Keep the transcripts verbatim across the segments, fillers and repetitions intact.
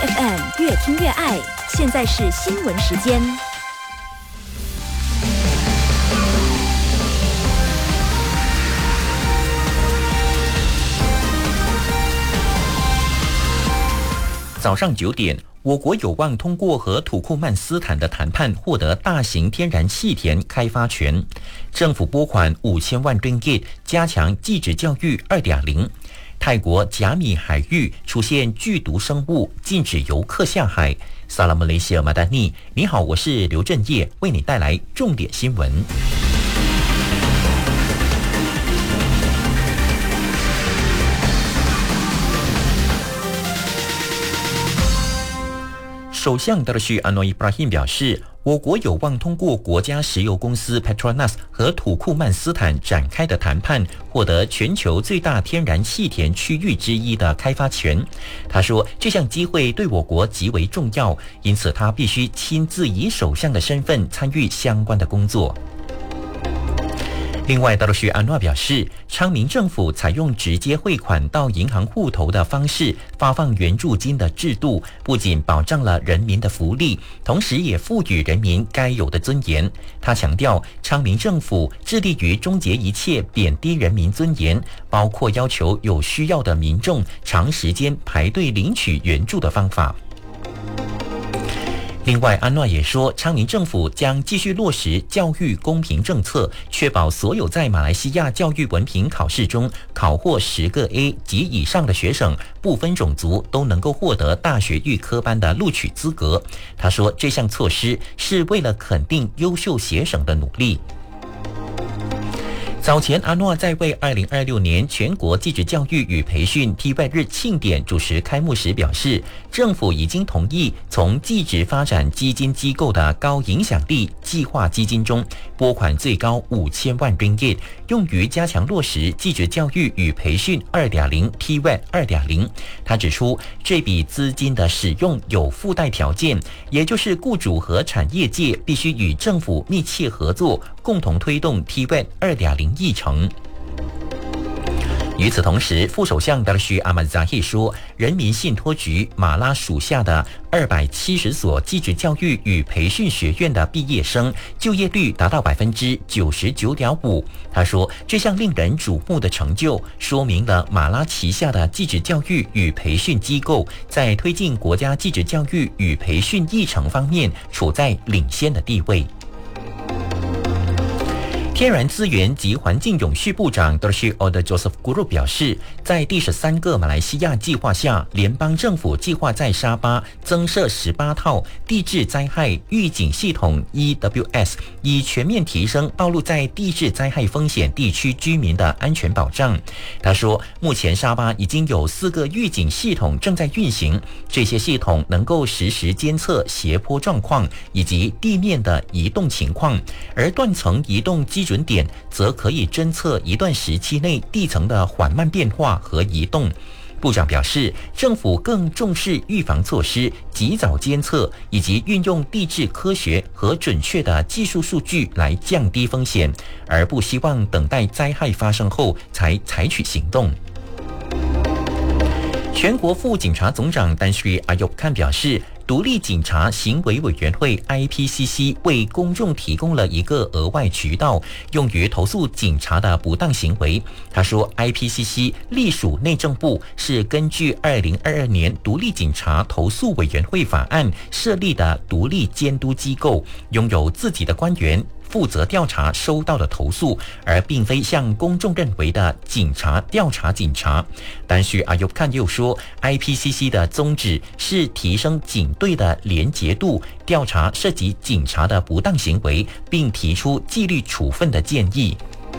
F M 越听越爱，现在是新闻时间。 早上九点，我国有望通过和土库曼斯坦的谈判获得大型天然气田开发权。政府拨款五千万 ringgit 加强技职教育 二点零。泰国甲米海域出现剧毒生物，禁止游客下海。萨拉姆雷西尔马丹尼，你好，我是刘振业，为你带来重点新闻。首相达尔旭安诺伊布拉辛表示，我国有望通过国家石油公司 Petronas 和土库曼斯坦展开的谈判，获得全球最大天然气田区域之一的开发权。他说，这项机会对我国极为重要，因此他必须亲自以首相的身份参与相关的工作。另外，达鲁许安诺表示，昌明政府采用直接汇款到银行户头的方式发放援助金的制度，不仅保障了人民的福利，同时也赋予人民该有的尊严。他强调，昌明政府致力于终结一切贬低人民尊严，包括要求有需要的民众长时间排队领取援助的方法。另外，安诺也说，昌明政府将继续落实教育公平政策，确保所有在马来西亚教育文凭考试中考获十个 A 及以上的学生，不分种族都能够获得大学预科班的录取资格。他说，这项措施是为了肯定优秀学生的努力。早前，阿诺在为二零二六年全国技职教育与培训 T V E T 日庆典主持开幕时表示，政府已经同意从技职发展基金机构的高影响力计划基金中拨款最高五千万 ringgit， 用于加强落实技职教育与培训 二点零 T V E T 二点零。他指出，这笔资金的使用有附带条件，也就是雇主和产业界必须与政府密切合作，共同推动 T V E T 二点零议程。与此同时，副首相达尔旭阿曼扎希说，人民信托局马拉属下的二百七十所技职教育与培训学院的毕业生就业率达到百分之九十九点五。他说，这项令人瞩目的成就，说明了马拉旗下的技职教育与培训机构在推进国家技职教育与培训议程方面处在领先的地位。天然资源及环境永续部长 Datuk Oda Joseph Guru 表示，在第十三个马来西亚计划下，联邦政府计划在沙巴增设十八套地质灾害预警系统 E W S， 以全面提升暴露在地质灾害风险地区居民的安全保障。他说，目前沙巴已经有四个预警系统正在运行，这些系统能够实时监测斜坡状况以及地面的移动情况，而断层移动基准点则可以侦测一段时期内地层的缓慢变化和移动。部长表示，政府更重视预防措施、及早监测以及运用地质科学和准确的技术数据来降低风险，而不希望等待灾害发生后才采取行动。全国副警察总长丹斯里阿尤坎表示，独立警察行为委员会 I P C C 为公众提供了一个额外渠道，用于投诉警察的不当行为。他说 I P C C 隶属内政部，是根据二零二二年独立警察投诉委员会法案设立的独立监督机构，拥有自己的官员，负责调查收到的投诉，而并非像公众认为的警察调查警察。但是阿尤坎又说 I P C C 的宗旨是提升警队的廉洁度，调查涉及警察的不当行为，并提出纪律处分的建议。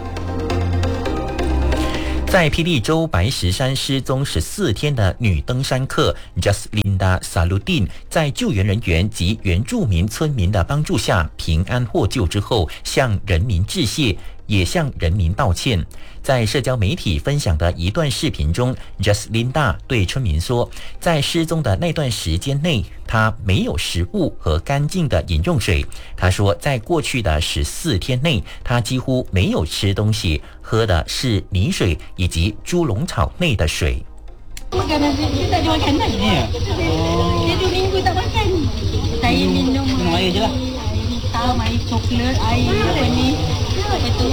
在霹雳州白石山失踪十四天的女登山客 Jaslinda Saludin， 在救援人员及原住民村民的帮助下平安获救之后，向人民致谢，也向人民道歉。在社交媒体分享的一段视频中 Jaslinda 对村民说，在失踪的那段时间内，她没有食物和干净的饮用水。她说，在过去的十四天内，她几乎没有吃东西，喝的是泥水以及猪笼草内的水。 minggu tak makan. Saya minum minum air je lah. Air hitam, air coklat, air apa ni? Apa tu?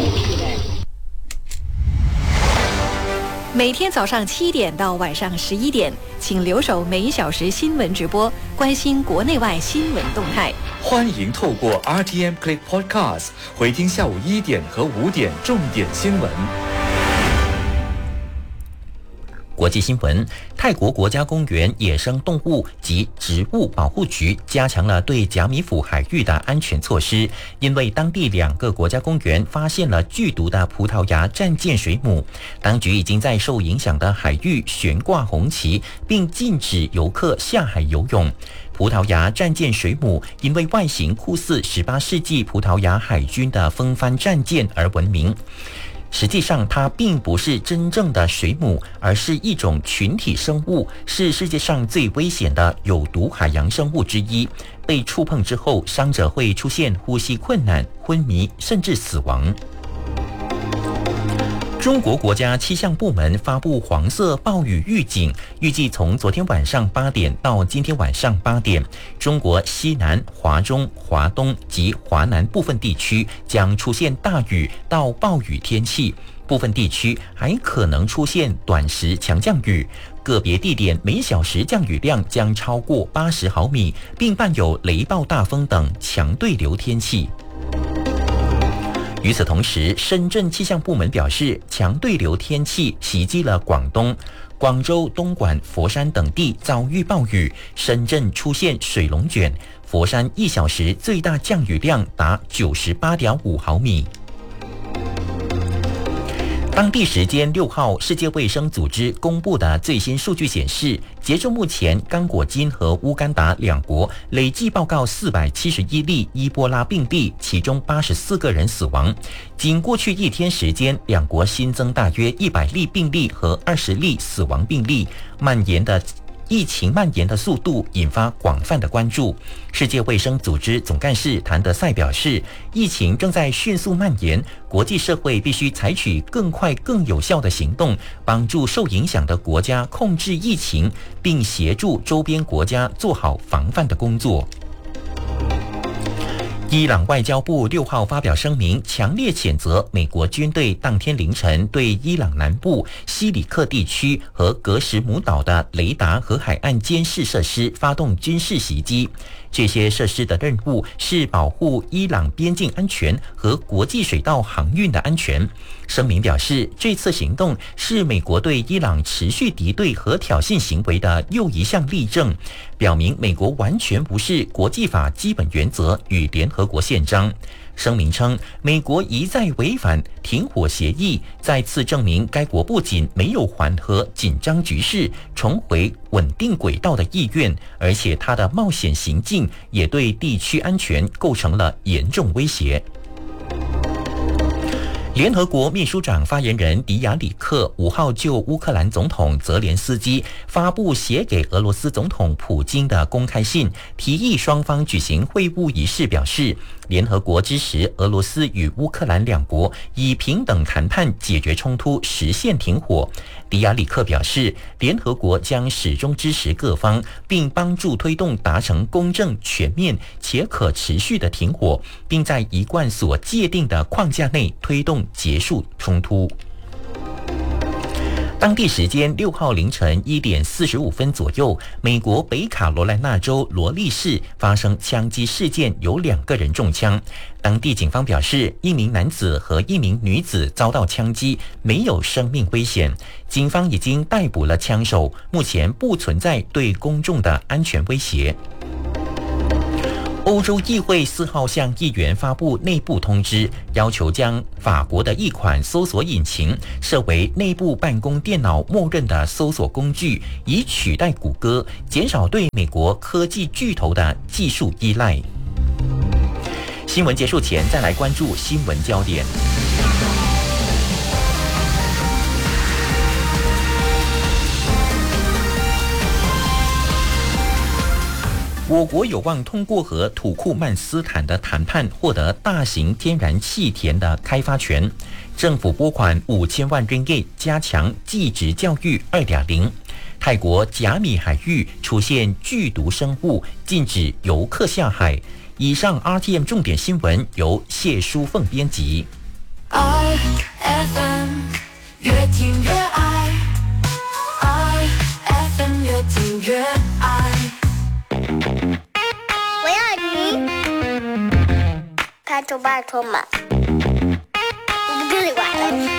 每天早上七点到晚上十一点，请留守每小时新闻直播，关心国内外新闻动态。 欢迎透过 R T M Click Podcast 回听下午一点和五点重点新闻。 国际新闻：泰国国家公园野生动物及植物保护局加强了对甲米府海域的安全措施，因为当地两个国家公园发现了剧毒的葡萄牙战舰水母，当局已经在受影响的海域悬挂红旗，并禁止游客下海游泳。葡萄牙战舰水母因为外形酷似十八世纪葡萄牙海军的风帆战舰而闻名。实际上，它并不是真正的水母，而是一种群体生物，是世界上最危险的有毒海洋生物之一。被触碰之后，伤者会出现呼吸困难、昏迷，甚至死亡。中国国家气象部门发布黄色暴雨预警，预计从昨天晚上八点到今天晚上八点，中国西南、华中、华东及华南部分地区将出现大雨到暴雨天气，部分地区还可能出现短时强降雨，个别地点每小时降雨量将超过八十毫米，并伴有雷暴大风等强对流天气。与此同时，深圳气象部门表示，强对流天气袭击了广东、广州、东莞、佛山等地遭遇暴雨，深圳出现水龙卷，佛山一小时最大降雨量达 九十八点五毫米。当地时间六号，世界卫生组织公布的最新数据显示，截至目前，刚果金和乌干达两国累计报告四百七十一例伊波拉病例，其中八十四个人死亡。仅过去一天时间，两国新增大约一百例病例和二十例死亡病例，蔓延的疫情蔓延的速度引发广泛的关注。世界卫生组织总干事谭德赛表示，疫情正在迅速蔓延，国际社会必须采取更快、更有效的行动，帮助受影响的国家控制疫情，并协助周边国家做好防范的工作。伊朗外交部六号发表声明，强烈谴责美国军队当天凌晨对伊朗南部西里克地区和格什姆岛的雷达和海岸监视设施发动军事袭击。这些设施的任务是保护伊朗边境安全和国际水道航运的安全。声明表示，这次行动是美国对伊朗持续敌对和挑衅行为的又一项例证，表明美国完全无视国际法基本原则与联合国宪章。声明称，美国一再违反停火协议，再次证明该国不仅没有缓和紧张局势、重回稳定轨道的意愿，而且它的冒险行径也对地区安全构成了严重威胁。联合国秘书长发言人迪亚里克五号就乌克兰总统泽连斯基发布写给俄罗斯总统普京的公开信，提议双方举行会晤仪式，表示联合国支持俄罗斯与乌克兰两国以平等谈判解决冲突，实现停火。迪亚里克表示，联合国将始终支持各方，并帮助推动达成公正、全面且可持续的停火，并在一贯所界定的框架内推动结束冲突。当地时间六号凌晨一点四十五分左右，美国北卡罗来纳州罗利市发生枪击事件，有两个人中枪。当地警方表示，一名男子和一名女子遭到枪击，没有生命危险。警方已经逮捕了枪手，目前不存在对公众的安全威胁。欧洲议会四号向议员发布内部通知，要求将法国的一款搜索引擎设为内部办公电脑默认的搜索工具，以取代谷歌，减少对美国科技巨头的技术依赖。新闻结束前，再来关注新闻焦点。我国有望通过和土库曼斯坦的谈判，获得大型天然气田的开发权。政府拨款五千万ringgit加强技职教育 二点零。 泰国甲米海域出现剧毒生物，禁止游客下海。以上 R T M 重点新闻由谢淑凤编辑。 I F M 越听越爱 ，I F M 越听越爱。 我要你，拜托拜托嘛，我不跟你玩了。